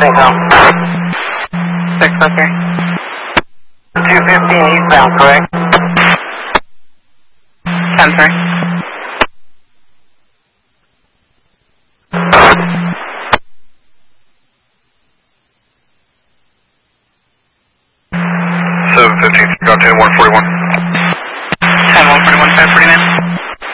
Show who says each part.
Speaker 1: Take home.
Speaker 2: 603.
Speaker 1: 215 eastbound, correct?
Speaker 2: 10-3.
Speaker 3: Got 10-141.
Speaker 2: 10-141, 549.